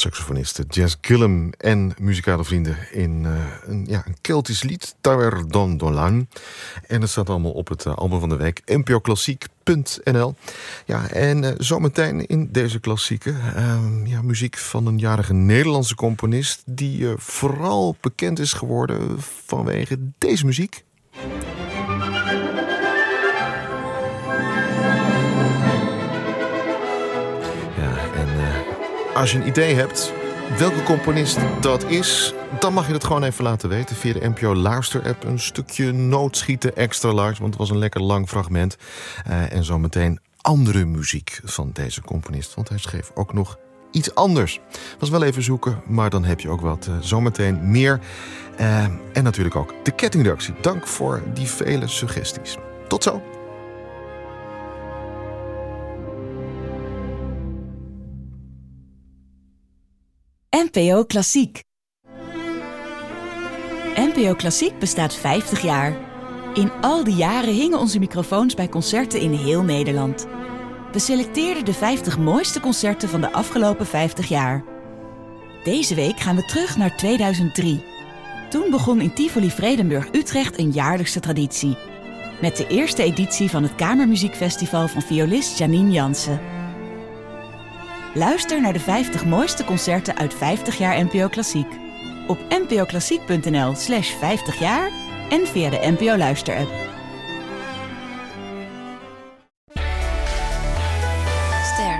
saxofoniste Jazz Gillum en muzikale vrienden in een Keltisch lied, Tower Don Dolan. En het staat allemaal op het album van de week, npoklassiek.nl. Ja, en zometeen in deze klassieke muziek van een jarige Nederlandse componist die vooral bekend is geworden vanwege deze muziek. Als je een idee hebt welke componist dat is, dan mag je het gewoon even laten weten via de NPO Luister-app. Een stukje noodschieten extra large, want het was een lekker lang fragment. En zometeen andere muziek van deze componist, want hij schreef ook nog iets anders. Was wel even zoeken, maar dan heb je ook wat zometeen meer. En natuurlijk ook de kettingreactie. Dank voor die vele suggesties. Tot zo! NPO Klassiek. NPO Klassiek bestaat 50 jaar. In al die jaren hingen onze microfoons bij concerten in heel Nederland. We selecteerden de 50 mooiste concerten van de afgelopen 50 jaar. Deze week gaan we terug naar 2003. Toen begon in Tivoli Vredenburg Utrecht een jaarlijkse traditie. Met de eerste editie van het Kamermuziekfestival van violist Janine Jansen. Luister naar de 50 mooiste concerten uit 50 jaar NPO Klassiek. Op npoklassiek.nl/50 jaar en via de NPO Luister-app. Ster.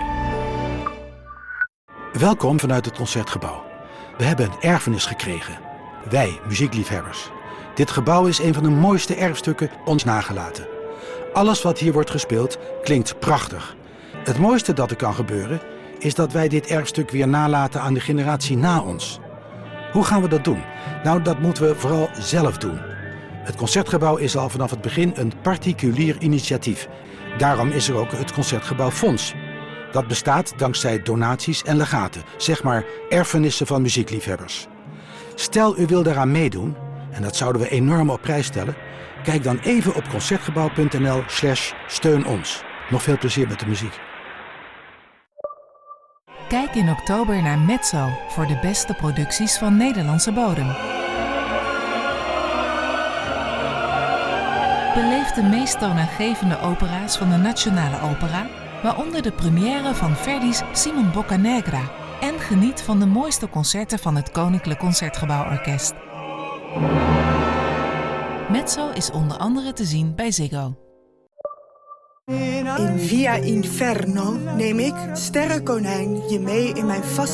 Welkom vanuit het Concertgebouw. We hebben een erfenis gekregen. Wij, muziekliefhebbers. Dit gebouw is een van de mooiste erfstukken ons nagelaten. Alles wat hier wordt gespeeld klinkt prachtig. Het mooiste dat er kan gebeuren is dat wij dit erfstuk weer nalaten aan de generatie na ons. Hoe gaan we dat doen? Nou, dat moeten we vooral zelf doen. Het Concertgebouw is al vanaf het begin een particulier initiatief. Daarom is er ook het Concertgebouw Fonds. Dat bestaat dankzij donaties en legaten, zeg maar erfenissen van muziekliefhebbers. Stel u wil daaraan meedoen, en dat zouden we enorm op prijs stellen, kijk dan even op concertgebouw.nl/steun ons. Nog veel plezier met de muziek. Kijk in oktober naar Mezzo voor de beste producties van Nederlandse bodem. Beleef de meest toonaangevende opera's van de Nationale Opera, waaronder de première van Verdi's Simon Boccanegra, en geniet van de mooiste concerten van het Koninklijk Concertgebouworkest. Mezzo is onder andere te zien bij Ziggo. In Via Inferno neem ik, Sterrenkonijn, je mee in mijn